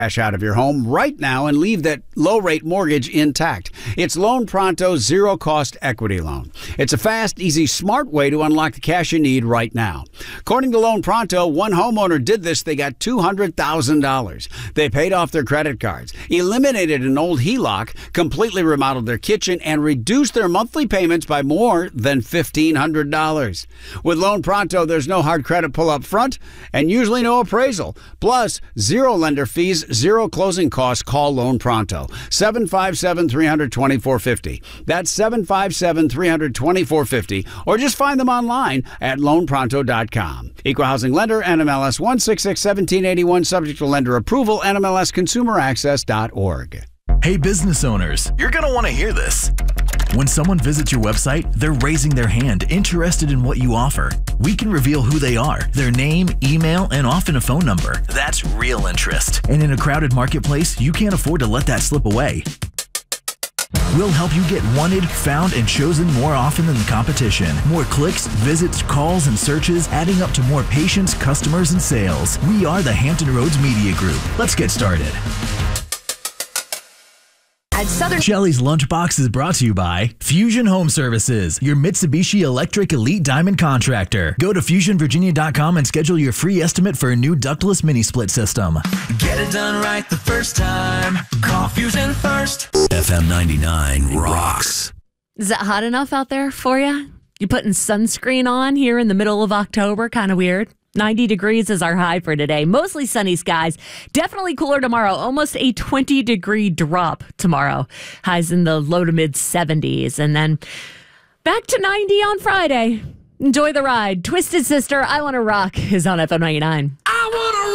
cash out of your home right now and leave that low-rate mortgage intact. It's Loan Pronto's zero-cost equity loan. It's a fast, easy, smart way to unlock the cash you need right now. According to Loan Pronto, one homeowner did this. They got $200,000. They paid off their credit cards, eliminated an old HELOC, completely remodeled their kitchen, and reduced their monthly payments by more than $1,500. With Loan Pronto, there's no hard credit pull up front and usually no appraisal. Plus, zero lender fees, zero closing costs. Call Loan Pronto. 757-300-2450. That's 757-300-2450. Or just find them online at loanpronto.com. Equal housing lender, NMLS 1661781, subject to lender approval, NMLSconsumeraccess.org. Hey, business owners, you're going to want to hear this. When someone visits your website, they're raising their hand, interested in what you offer. We can reveal who they are, their name, email, and often a phone number. That's real interest. And in a crowded marketplace, you can't afford to let that slip away. We'll help you get wanted, found, and chosen more often than the competition. More clicks, visits, calls, and searches, adding up to more patients, customers, and sales. We are the Hampton Roads Media Group. Let's get started. Shelly's Lunchbox is brought to you by Fusion Home Services, your Mitsubishi Electric Elite Diamond contractor. Go to FusionVirginia.com and schedule your free estimate for a new ductless mini-split system. Get it done right the first time. Call Fusion first. FM 99 rocks. Is it hot enough out there for you? You putting sunscreen on here in the middle of October? Kind of weird. 90 degrees is our high for today. Mostly sunny skies. Definitely cooler tomorrow. Almost a 20-degree drop tomorrow. Highs in the low to mid 70s. And then back to 90 on Friday. Enjoy the ride. Twisted Sister, I Want to Rock is on FM 99.